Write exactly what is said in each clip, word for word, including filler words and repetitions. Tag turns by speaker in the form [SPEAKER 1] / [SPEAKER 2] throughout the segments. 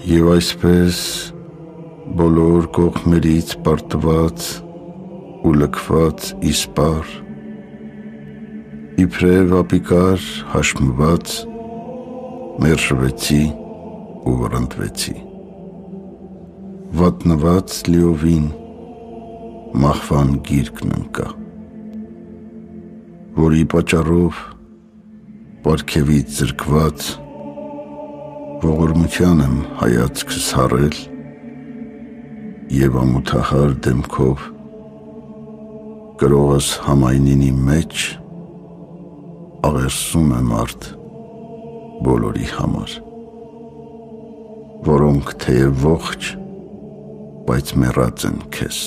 [SPEAKER 1] Եվ այսպես բոլոր կողմերից պարտված ու լքված իսպար, իբրև ապիկար հաշմված, մերժվեցի ու վռնդվեցի, վատնված լիովին մահվան գիրկն ընկա, որի պատճառով պարգևից զրկված ողորմության եմ հայացքս հառել և ամոթահար դեմքով կրողս համայնինի մեջ աղերսում եմ արդ բոլորի համար, որոնք թեև ողջ, բայց մեռած են քեզ,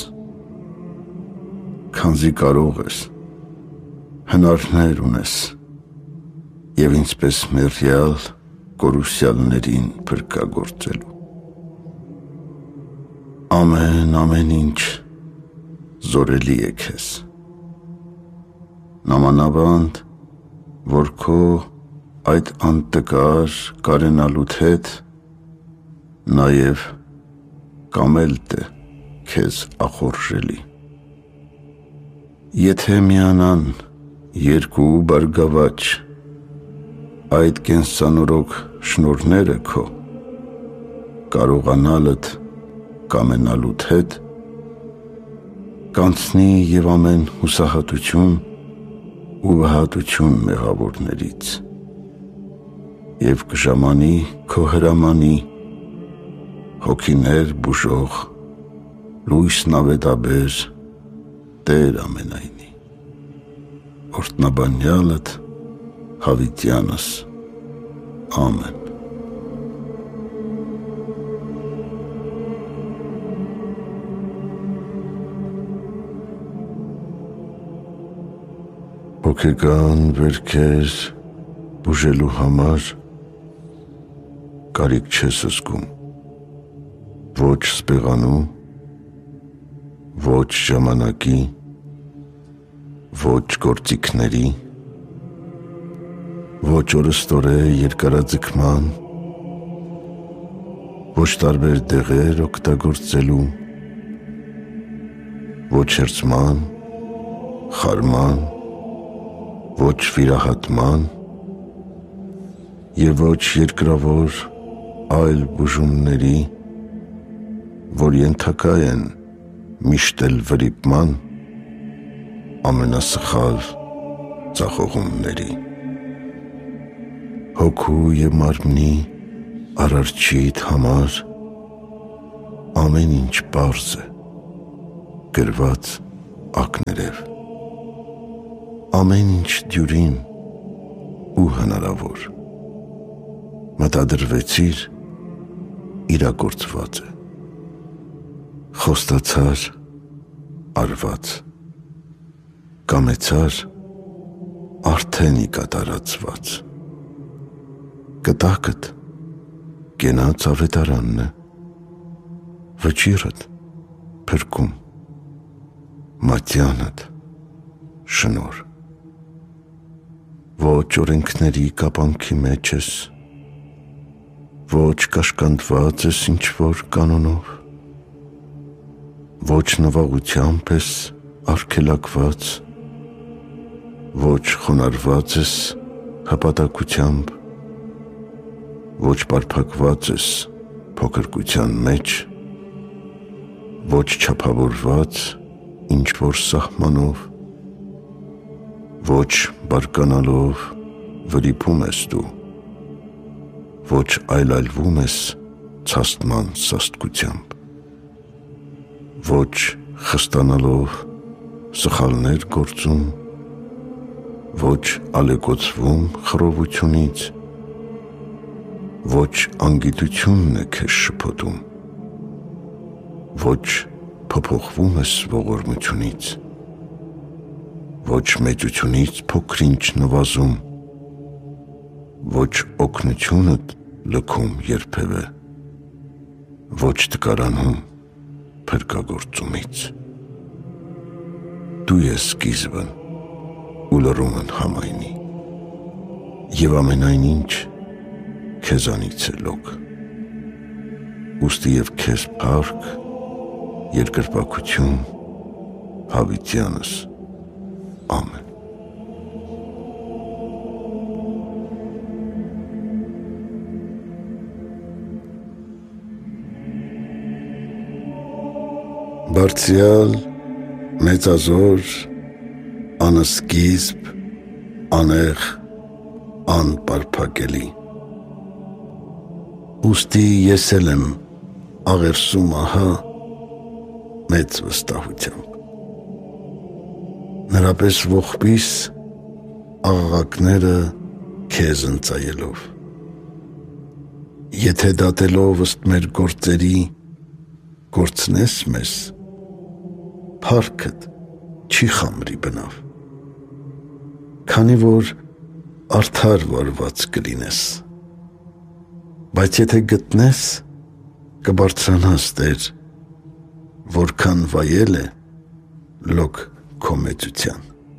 [SPEAKER 1] քանզի կարող ես, հնարներ ունես և ինձպես մեռյալ կորուսյալներին փրկագործելու։ Ամեն ամեն ինչ զորելի է քեզ, նամանավանդ, որ քո այդ անտկար կարենալուդ հետ նաև կամելտ է քեզ ախորժելի։ Եթե միանան երկու բարգավաճ այդ կենսանորոգ շնորհները քո, կարողանալդ կամենալուդ հետ, կանցնի և ամեն հուսահատություն ու վհատություն մեղավորներից և կժամանի քո հրամանի հոգիներ բուժող լույսն ավետաբեր Տեր ամենայնի, օրհնաբանյալդ հավիտյանս, ամեն։ Հոգեկան վերքեր բուժելու համար կարիք չես զգում, ոչ սպեղանու, ոչ ժամանակի, ոչ գործիքների, ոչ օրըստորե երկարաձգման, ոչ տարբեր դեղեր օգտագործելու, ոչ հերձման, խարման, ոչ վիրահատման և ոչ երկրավոր այլ բուժումների, որ ենթակա են միշտ էլ վրիպման ամենասխալ ձախողումների։ Հոգու և մարմնի արարչիդ համար ամեն ինչ պարզ է, գրված ակներև, ամեն ինչ դյուրին ու հնարավոր, մտադրվեցիր իրագործված է, խոստացար արված, կամեցար արդեն կատարածված, կտակդ կենաց ավետարանն է, վճիրդ փրկում, մատյանդ շնոր, ոչ օրենքների կապանքի մեջ ես, ոչ կաշկանդված ես ինչ-որ կանոնով, ոչ նվաղությամբ ես արգելակված, ոչ խոնարհված ես հպատակությամբ, ոչ պարփակված ես փոքրկության մեջ, ոչ չափավորված ինչ-որ սահմանով, ոչ բարկանալով վրիպում ես դու, ոչ այլայլվում ես ցաստման սաստկությամբ, ոչ խստանալով սխալներ գործում, ոչ ալեկոծվում խռովությունից, ոչ անգիտությունն է քեզ շփոթում, ոչ փոփոխվում ես ողորմությունից, ոչ մեծությունից փոքր-ինչ նվազում, ոչ օգնությունդ լքում երբևէ, ոչ տկարանում փրկագործումից։ Դու ես սկիզբն ու լռումն համայնի, և ամենայն ինչ քեզանից է լոկ։ ուստի և քեզ փառք, երկրպագություն հավիտյանս, ամեն։ Բարձրյալ, մեծազոր, անսկիզբ, անեղ, անպարփակելի։ Ուստի ես էլ եմ աղերսում ահա մեծ վստահությամբ։ Նրա պես ողբիս աղաղակները քեզ ընծայելով։ Եթե դատելով ըստ մեր գործերի գործնես մեզ, փառքդ չի խամրի բնավ, քանի որ արդար վարված կլինես, բայց եթե գտնես, կբարձրանաս Տեր, որքան վայել է լոկ քո մեծության։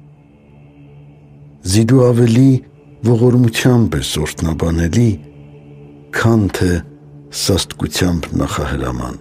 [SPEAKER 1] Զիդու ավելի ողորմությամբ ես օրհնաբանելի, քան թե սաստկությամբ նախահրաման։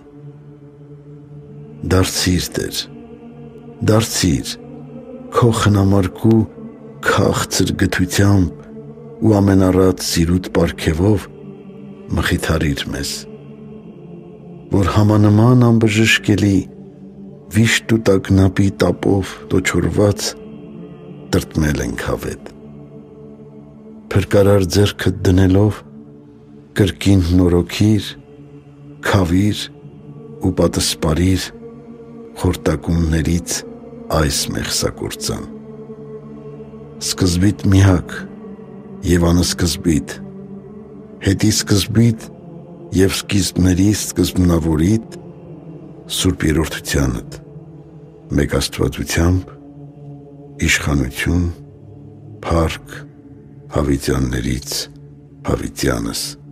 [SPEAKER 1] Դարձիր Տեր, դարձիր քո խնամարկու քաղցր գթությամբ ու ամենառատ սիրուտ պարգևով մխիթարիր մեզ, որ համանման անբժշկելի վիշտ ու տագնապի տապով տոչորված տրտմել ենք հավետ։ Փրկարար ձեռքդ դնելով կրկին նորոգիր, քավիր ու պատսպարիր խորտակումներից այս մեղսագործան։ Սկզբիտ միակ և անսկզբիտ, հետի սկզբիտ և սկիզբների սկզբնավորիդ Սուրբ Երրորդությանդ, մեկ Աստվածությամբ, իշխանություն, փառք հավիտյաններից հավիտյանս,